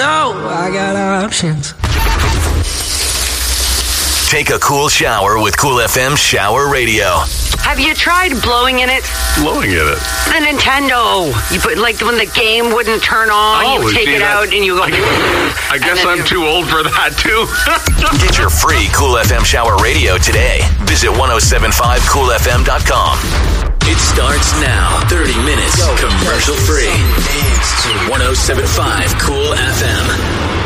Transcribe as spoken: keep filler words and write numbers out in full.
know I got options. Take a cool shower with Cool F M Shower Radio. Have you tried blowing in it? Blowing in it? The Nintendo. You put, like, when the game wouldn't turn on, oh, you take it that, out and you go... I, I guess I'm you... too old for that, too. Get your free Cool F M Shower Radio today. Visit ten seventy-five cool f m dot com. It starts now. thirty minutes, commercial free. ten seventy-five Cool F M.